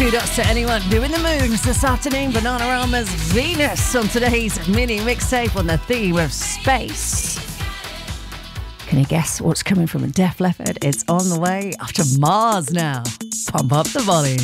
Kudos to anyone doing the moves this afternoon. Bananarama's Venus on today's mini mixtape on the theme of space. Can you guess what's coming from Def Leppard? It's on the way after Mars now. Pump up the volume.